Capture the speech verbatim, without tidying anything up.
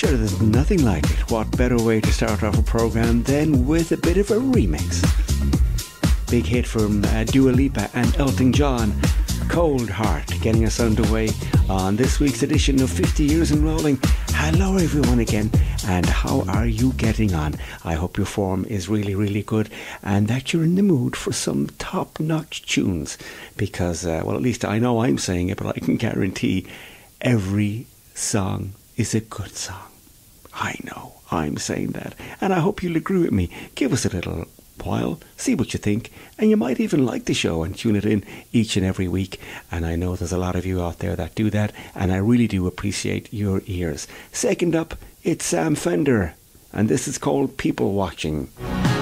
Sure, there's nothing like it. What better way to start off a programme than with a bit of a remix? Big hit from uh, Dua Lipa and Elton John, Cold Heart, getting us underway on this week's edition of fifty Years and Rolling. Hello everyone again, and how are you getting on? I hope your form is really, really good and that you're in the mood for some top-notch tunes, because, uh, well, at least I know I'm saying it, but I can guarantee every song is a good song. I know, I'm saying that, and I hope you'll agree with me. Give us a little while, see what you think, and you might even like the show and tune it in each and every week. And I know there's a lot of you out there that do that, and I really do appreciate your ears. Second up, it's Sam Fender, and this is called People Watching.